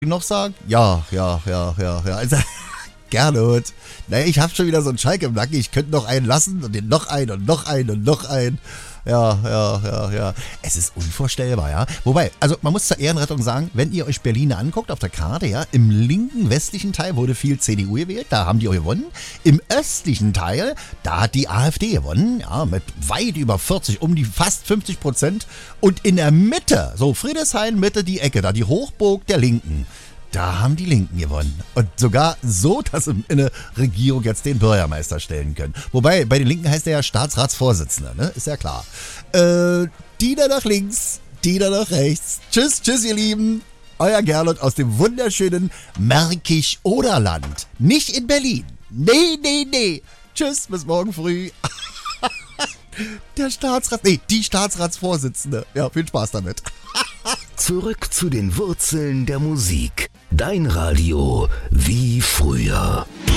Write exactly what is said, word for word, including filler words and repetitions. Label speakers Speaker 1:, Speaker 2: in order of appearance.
Speaker 1: noch sagen? Ja, ja, ja, ja, ja. Also, Gernot. Naja, ich hab schon wieder so einen Schalk im Nacken. Ich könnte noch einen lassen und den noch einen und noch einen und noch einen. Ja, ja, ja, ja. Es ist unvorstellbar, ja. Wobei, also man muss zur Ehrenrettung sagen, wenn ihr euch Berlin anguckt auf der Karte, ja, im linken westlichen Teil wurde viel C D U gewählt, da haben die auch gewonnen. Im östlichen Teil, da hat die AfD gewonnen, ja, mit weit über vierzig, um die fast fünfzig Prozent. Und in der Mitte, so Friedrichshain, Mitte die Ecke, da die Hochburg der Linken. Da haben die Linken gewonnen. Und sogar so, dass sie in eine Regierung jetzt den Bürgermeister stellen können. Wobei, bei den Linken heißt er ja Staatsratsvorsitzender, ne? Ist ja klar. Äh, die da nach links, die da nach rechts. Tschüss, tschüss, ihr Lieben. Euer Gernot aus dem wunderschönen Märkisch-Oderland. Nicht in Berlin. Nee, nee, nee. Tschüss, bis morgen früh. Der Staatsrat, nee, die Staatsratsvorsitzende. Ja, viel Spaß damit.
Speaker 2: Zurück zu den Wurzeln der Musik. Dein Radio wie früher.